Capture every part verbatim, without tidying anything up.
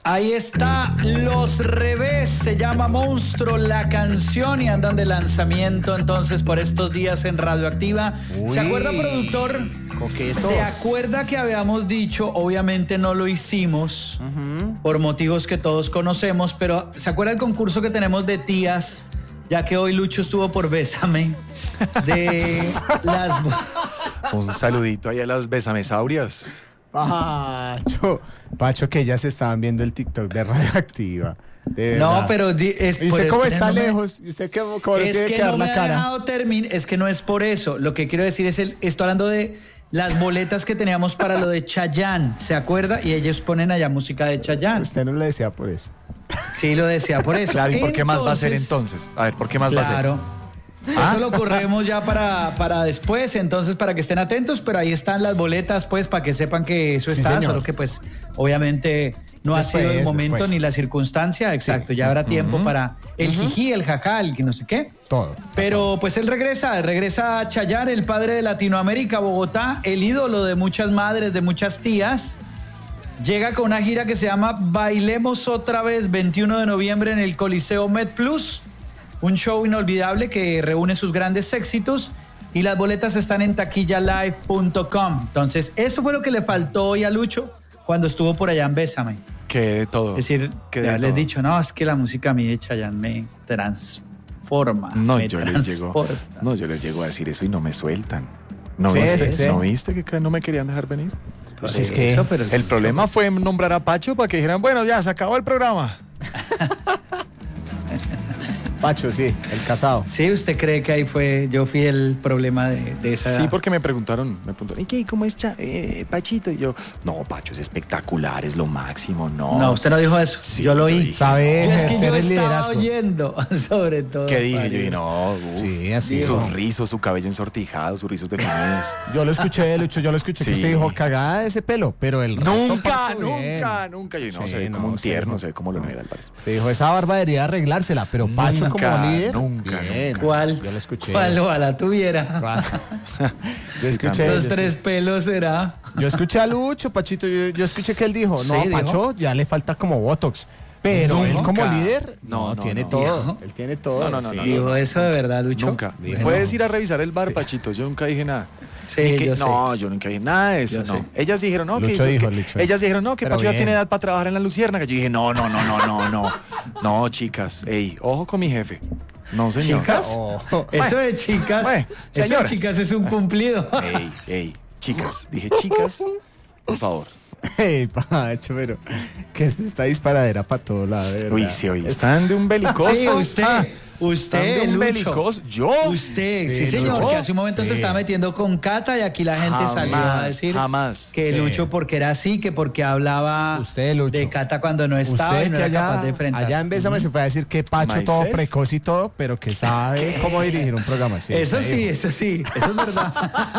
Ahí está, Los Revés, se llama Monstruo la canción y andan de lanzamiento entonces por estos días en Radioactiva. Uy, ¿Se acuerda, productor? coquetos. ¿Se acuerda que habíamos dicho, obviamente no lo hicimos, uh-huh. por motivos que todos conocemos, pero ¿se acuerda el concurso que tenemos de tías? Ya que hoy Lucho estuvo por Bésame, de las... Un saludito ahí a las besamesaurias. Pacho, Pacho, que ellas estaban viendo el TikTok de Radioactiva. De no, pero di, es, ¿y usted cómo está no lejos? ¿Y usted cómo, cómo le tiene que, que dar no la me cara? Ha dejado termin- es que no es por eso. Lo que quiero decir es, el, estoy hablando de las boletas que teníamos para lo de Chayanne, ¿se acuerda? Y ellos ponen allá música de Chayanne. Usted no lo decía por eso. Sí, lo decía por eso. Claro, ¿y por entonces, qué más va a ser entonces? A ver, ¿por qué más claro, va a ser? ¿Ah? Eso lo corremos ya para, para después, entonces para que estén atentos, pero ahí están las boletas, pues, para que sepan que eso sí, está, señor. solo que pues obviamente no Después, ha sido el momento después. ni la circunstancia, exacto, sí. Ya habrá tiempo uh-huh. para el uh-huh. jijí, el jajá, el que no sé qué. Todo. Pero todo. pues él regresa, regresa a Chayanne, el padre de Latinoamérica, Bogotá, el ídolo de muchas madres, de muchas tías. Llega con una gira que se llama Bailemos Otra Vez, veintiuno de noviembre en el Coliseo MedPlus. Un show inolvidable que reúne sus grandes éxitos y las boletas están en taquilla live punto com. Entonces, eso fue lo que le faltó hoy a Lucho cuando estuvo por allá en Bésame. Que de todo. Es decir, que de de haberles todo. dicho, no, es que la música a mí de Chayanne me transforma. No, me yo les llego, no, yo les llego a decir eso y no me sueltan. ¿No sí, viste? sí, sí. ¿No viste que no me querían dejar venir? Pues es que eso, pero el problema fue nombrar a Pacho para que dijeran, bueno, ya se acabó el programa. Pacho, sí, el casado. Sí, ¿usted cree que ahí fue, yo fui el problema de, de esa... Sí, porque me preguntaron, me preguntaron, ¿y qué? ¿Cómo es Cha- eh, Pachito? Y yo, no, Pacho es espectacular, es lo máximo, no. No, usted no dijo eso, Sí, yo lo yo oí. dije, Sabe Yo es que ejercer yo el estaba liderazgo. oyendo, sobre todo. ¿Qué dije? Yo padre. dije, no, uf, Sí, así sus es. rizos, su cabello ensortijado, sus rizos definidos. Yo lo escuché, Lucho, yo lo escuché Sí. que usted dijo cagada de ese pelo, pero el resto Nunca, pasó bien. nunca, nunca. Yo no, Sí, se ve no, como un se tierno, dijo- se ve como Leonel Álvarez. Se dijo, esa barba debería arreglársela, pero Pacho Nunca, como líder. nunca, bien. nunca. ¿Cuál? Yo lo escuché. ¿Cuál ojalá tuviera? Yo Sí, escuché, Los yo, tres pelos será. yo escuché a Lucho, Pachito, yo, yo escuché que él dijo, Sí, no, a dijo. Pacho ya le falta como Botox. Pero Nunca. él como líder, no, No, no, tiene no. todo. Dijo. Él tiene todo. No, no, no, sí. no, Digo eso de verdad, Lucho. Nunca. Bueno. Puedes ir a revisar el bar, Pachito. Yo nunca dije nada. Sí, Ni que- yo sé. no, yo nunca dije nada de eso. Yo no. sé. Ellas dijeron, no, que, Lucho que- dijo, que- Lucho. ellas dijeron, no, que Pero Pacho ya bien. tiene edad para trabajar en la Luciérnaga. Yo dije, no, no, no, no, no, no. No, chicas, ey, ojo con mi jefe. No, señor. ¿Chicas? Oh. Eso de chicas, Bueno, eso de señoras. chicas es un cumplido. Ey, ey, chicas. Dije, chicas, por favor. Hey, Pacho, pero que esta está disparadera para todo lado, de verdad. Uy, sí, oye, están de un belicoso. Sí, usted, Ah, usted, están de un Lucho. belicoso. ¿Yo? Usted, sí, Sí, señor, Lucho. que hace un momento Sí. se estaba metiendo con Cata y aquí la gente Jamás, salió a decir jamás. que Sí. Lucho porque era así, que porque hablaba Usted, Lucho. de Cata cuando no estaba Usted y no que era allá, capaz de enfrentar. allá en Bésame se fue a decir que Pacho Myself. todo precoz y todo, pero que sabe cómo dirigir un programa así. Eso usted sí, dijo. eso sí, eso es verdad.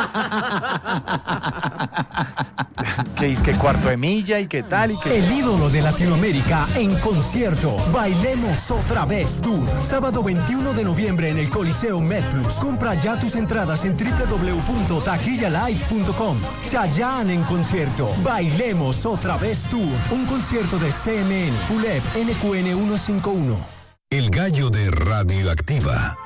Que es que cuarto de milla y qué tal y que... El ídolo de Latinoamérica en concierto. Bailemos Otra Vez Tour. Sábado veintiuno de noviembre en el Coliseo MedPlus. Compra ya tus entradas en doble u doble u doble u punto taquilla live punto com. Chayanne en concierto. Bailemos Otra Vez Tour. Un concierto de C M N, U L E P, N Q N ciento cincuenta y uno. El gallo de Radioactiva.